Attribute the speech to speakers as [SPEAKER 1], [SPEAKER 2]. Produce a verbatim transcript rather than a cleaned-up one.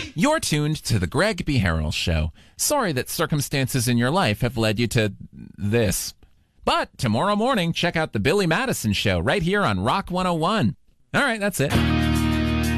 [SPEAKER 1] You're tuned to the Greg B. Harrell Show. Sorry that circumstances in your life have led you to this. But tomorrow morning, check out the Billy Madison Show right here on Rock one oh one. All right, that's it.